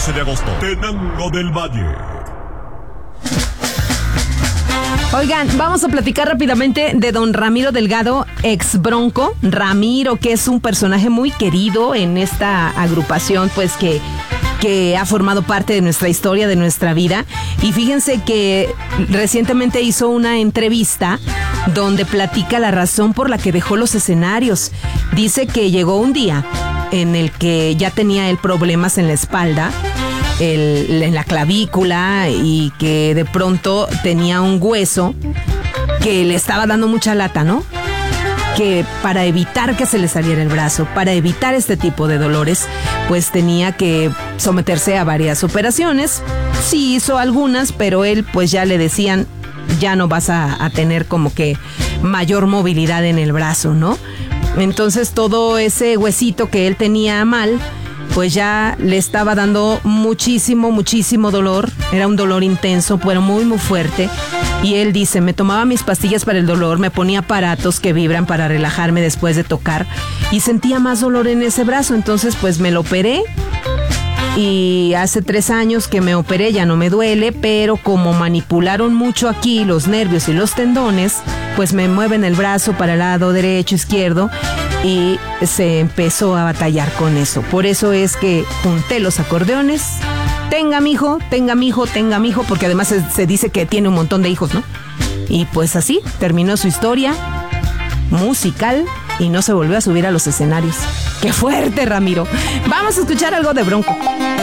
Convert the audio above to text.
12 de agosto, Tenango del Valle. Oigan, vamos a platicar rápidamente de don Ramiro Delgado, ex Bronco. Ramiro, que es un personaje muy querido en esta agrupación, pues que ha formado parte de nuestra historia, de nuestra vida. Y fíjense que recientemente hizo una entrevista donde platica la razón por la que dejó los escenarios. Dice que llegó un día en el que ya tenía él problemas en la espalda, en la clavícula, y que de pronto tenía un hueso que le estaba dando mucha lata, ¿no? Que para evitar que se le saliera el brazo, para evitar este tipo de dolores, pues tenía que someterse a varias operaciones. Sí hizo algunas, pero él pues ya le decían, ya no vas a tener como que mayor movilidad en el brazo, ¿no? Entonces todo ese huesito que él tenía mal, pues ya le estaba dando muchísimo dolor. Era un dolor intenso, pero muy fuerte. Y él dice, me tomaba mis pastillas para el dolor, me ponía aparatos que vibran para relajarme después de tocar, y sentía más dolor en ese brazo. Entonces pues me lo operé, y hace 3 años que me operé, ya no me duele, pero como manipularon mucho aquí los nervios y los tendones, pues me mueven el brazo para el lado derecho, izquierdo, y se empezó a batallar con eso. Por eso es que junté los acordeones. Tenga mi hijo, porque además se dice que tiene un montón de hijos, ¿no? Y pues así terminó su historia musical y no se volvió a subir a los escenarios. ¡Qué fuerte, Ramiro! Vamos a escuchar algo de Bronco.